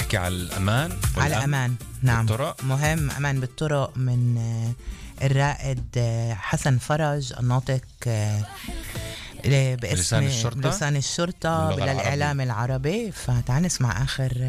نحكي على الأمان. على أمان، نعم بالطرق. مهم أمان بالطرق من الرائد حسن فرج الناطق باسم لسان الشرطة بالإعلام العربي. فتعال نسمع آخر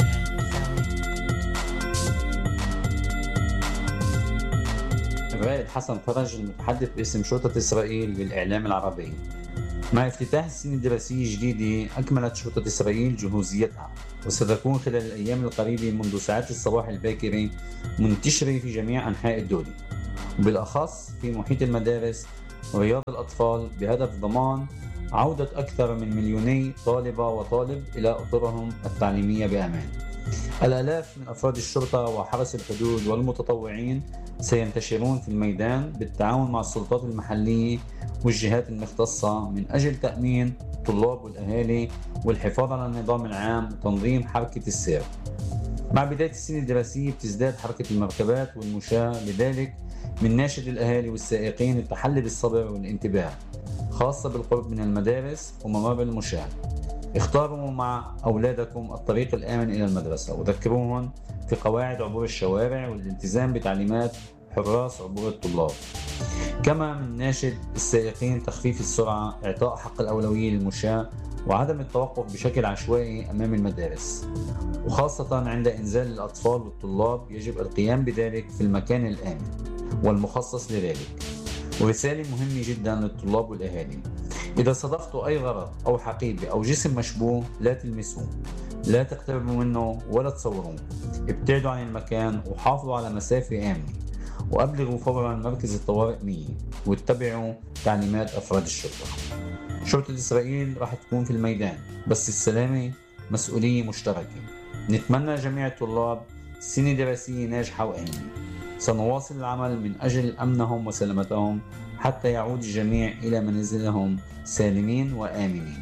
الرائد حسن فرج المتحدث باسم شرطة إسرائيل بالإعلام العربي. مع افتتاح السنة الدراسية الجديدة أكملت شرطة إسرائيل جهوزيتها، وستكون خلال الأيام القريبة منذ ساعات الصباح الباكرة منتشرة في جميع أنحاء الدولة، وبالأخص في محيط المدارس ورياض الأطفال، بهدف ضمان عودة أكثر من 2,000,000 طالبة وطالب إلى أطرهم التعليمية بأمان. الآلاف من أفراد الشرطة وحرس الحدود والمتطوعين سينتشرون في الميدان بالتعاون مع السلطات المحلية والجهات المختصة من أجل تأمين الطلاب والأهالي والحفاظ على النظام العام وتنظيم حركة السير. مع بداية السنة الدراسية بتزداد حركة المركبات والمشاة، لذلك من ناشد الأهالي والسائقين التحلي بالصبر والانتباه، خاصة بالقرب من المدارس وممر المشاة. اختاروا مع أولادكم الطريق الآمن إلى المدرسة، وذكروهم في قواعد عبور الشوارع والالتزام بتعليمات حراس عبور الطلاب. كما من ناشد السائقين تخفيف السرعة، إعطاء حق الأولوية للمشاة، وعدم التوقف بشكل عشوائي أمام المدارس، وخاصة عند إنزال الأطفال والطلاب يجب القيام بذلك في المكان الآمن والمخصص لذلك. ورسالة مهمة جدا للطلاب والأهالي: إذا صادفتوا أي غرض أو حقيبة أو جسم مشبوه لا تلمسوه، لا تقتربوا منه ولا تصوروه، ابتعدوا عن المكان وحافظوا على مسافة آمنة، وأبلغوا فورا مركز الطوارئ 100، واتبعوا تعليمات أفراد الشرطة. شرطة إسرائيل راح تكون في الميدان، بس السلامة مسؤولية مشتركة. نتمنى جميع الطلاب سنة دراسية ناجحة وآمنة. سنواصل العمل من أجل أمنهم وسلامتهم حتى يعود الجميع إلى منازلهم سالمين وآمنين.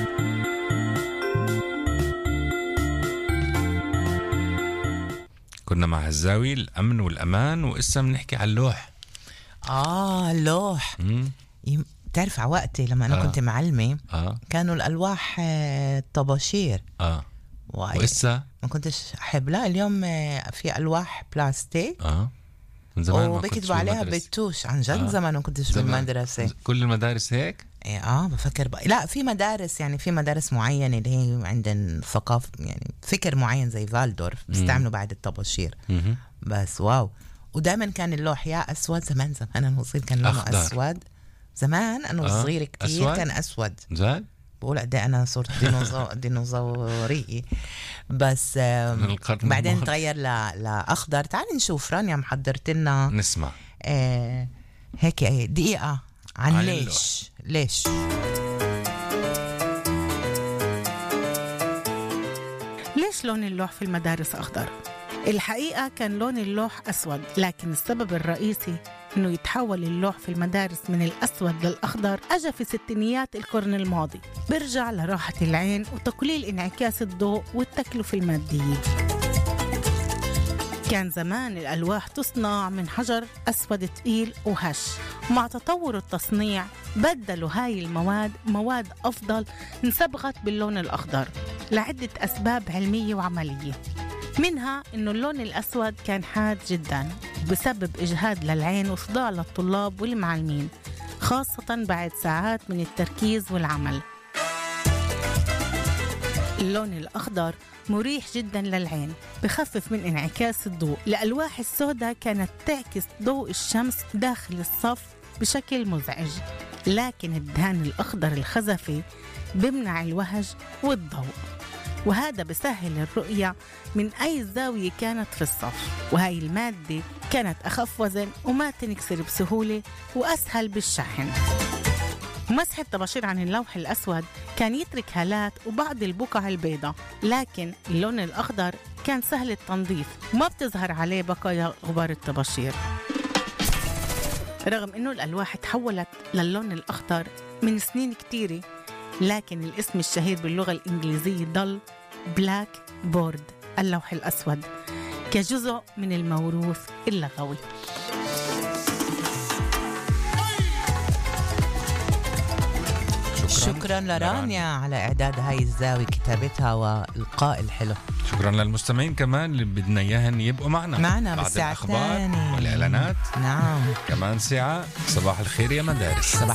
كنا مع هزاوي الأمن والأمان، وإسا بنحكي على اللوح. اللوح. تعرف على وقتي لما أنا كنت معلمة كانوا الألواح طباشير. وإسا ما كنتش أحب. لا اليوم في ألواح بلاستيك من زمان وبكتبوا عليها بالتوش. عن جد زمان ما كنتش بالمدرسة. كل المدارس هيك؟ بفكر بقى. لا في مدارس، يعني في مدارس معينة اللي هي عندن ثقافة، يعني فكر معين زي فالدورف بيستعملوا بعد الطباشير. بس واو. ودائما كان اللوح يا أسود. زمان أنا صغير كان لونه أسود. زمان أنا صغير كتير أسود؟ كان أسود. زاد بقول قد أنا صرت ديناصورية. بس بعدين تغير لأخضر. تعال نشوف. رانيا محضرت لنا نسمع هيك دقيقة عن ليش لون اللوح في المدارس أخضر؟ الحقيقة كان لون اللوح أسود، لكن السبب الرئيسي إنه يتحول اللوح في المدارس من الأسود للأخضر أجا في ستينيات القرن الماضي، برجع لراحة العين وتقليل انعكاس الضوء والتكلفة المادية. كان زمان الألواح تصنع من حجر أسود تقيل وهش. مع تطور التصنيع بدلوا هاي المواد مواد أفضل انصبغت باللون الأخضر لعدة أسباب علمية وعملية. منها إنه اللون الأسود كان حاد جدا بسبب إجهاد للعين وصداع للطلاب والمعلمين، خاصة بعد ساعات من التركيز والعمل. اللون الأخضر مريح جدا للعين، بخفف من انعكاس الضوء. الألواح السوداء كانت تعكس ضوء الشمس داخل الصف بشكل مزعج، لكن الدهان الأخضر الخزفي بمنع الوهج والضوء، وهذا بسهل الرؤية من أي زاوية كانت في الصف. وهي المادة كانت أخف وزن وما تنكسر بسهولة وأسهل بالشحن. مسح الطباشير عن اللوح الأسود كان يترك هالات وبعض البقع البيضاء، لكن اللون الأخضر كان سهل التنظيف وما بتظهر عليه بقايا غبار الطباشير. رغم أنه الألواح تحولت للون الأخضر من سنين كتيرة، لكن الاسم الشهير باللغة الإنجليزية ضل بلاك بورد، اللوح الأسود، كجزء من الموروث اللغوي. شكرا لرانيا على إعداد هاي الزاوية، كتابتها والقاء الحلو. شكرا للمستمعين كمان اللي بدنا إياهن يبقوا معنا بعد بالساعة الأخبار الثانية والإعلانات. نعم، كمان ساعة. صباح الخير يا مدارس. صباح